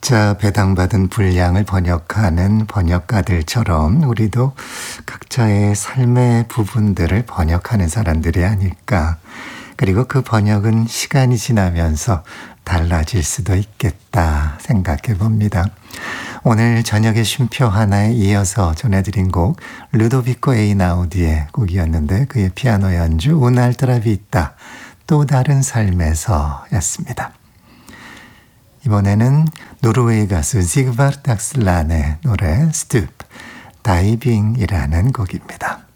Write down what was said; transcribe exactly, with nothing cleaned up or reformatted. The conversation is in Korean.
각자 배당받은 분량을 번역하는 번역가들처럼 우리도 각자의 삶의 부분들을 번역하는 사람들이 아닐까. 그리고 그 번역은 시간이 지나면서 달라질 수도 있겠다 생각해 봅니다. 오늘 저녁의 쉼표 하나에 이어서 전해드린 곡 루도비코 에이나우디의 곡이었는데 그의 피아노 연주 운알트라 비타 또 다른 삶에서 였습니다. 이번에는 노르웨이 가수 지그바르트 악슬란의 노래 스투프 다이빙이라는 곡입니다.